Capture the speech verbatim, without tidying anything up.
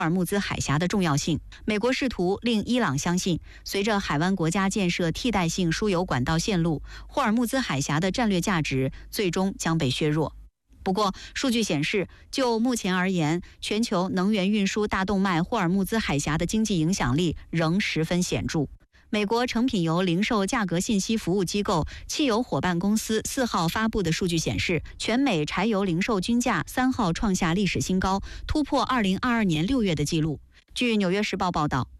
霍尔木兹海峡的重要性。美国试图令伊朗相信，随着海湾国家建设替代性输油管道线路，霍尔木兹海峡的战略价值最终将被削弱。不过，数据显示，就目前而言，全球能源运输大动脉霍尔木兹海峡的经济影响力仍十分显著。美国成品油零售价格信息服务机构汽油伙伴公司四号发布的数据显示，全美柴油零售均价三号创下历史新高，突破二零二二年六月的纪录。据《纽约时报》报道，